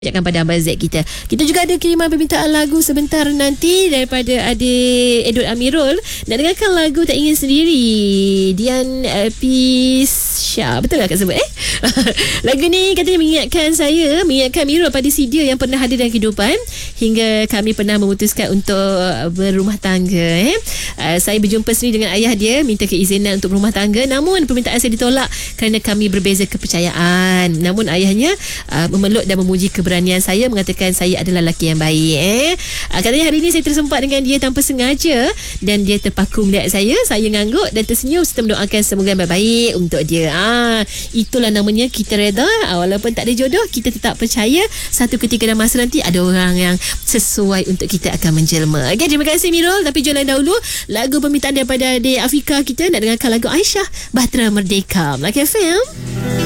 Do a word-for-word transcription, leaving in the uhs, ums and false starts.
Jangan pada Abang Z kita. Kita juga ada kiriman permintaan lagu sebentar nanti daripada adik Edward Amirul. Nak dengarkan lagu Tak Ingin Sendiri, Dian uh, Pisha. Betul tak Kak sebut eh? Lagu ni katanya mengingatkan saya, mengingatkan Mirul pada si dia yang pernah hadir dalam kehidupan hingga kami pernah memutuskan untuk berumah tangga eh. Uh, saya berjumpa sendiri dengan ayah dia, minta keizinan untuk berumah tangga, namun permintaan saya ditolak kerana kami berbeza kepercayaan. Namun ayahnya uh, memeluk dan memuji keberanian saya, mengatakan saya adalah lelaki yang baik eh. Uh, katanya hari ini saya tersempat dengan dia tanpa sengaja dan dia terpaku melihat saya. Saya ngangguk dan tersenyum serta mendoakan semoga yang baik untuk dia. Ah, itulah namanya kita reda. Ah, walaupun tak ada jodoh, kita tetap percaya satu ketika dan masa nanti ada orang yang sesuai untuk kita akan menjelma. Okay, terima kasih Mirul. Tapi jualan dahulu lagu permintaan daripada adik Afika kita. Nak dengarkan lagu Aisyah, Bahtera Merdeka, Melaka F M.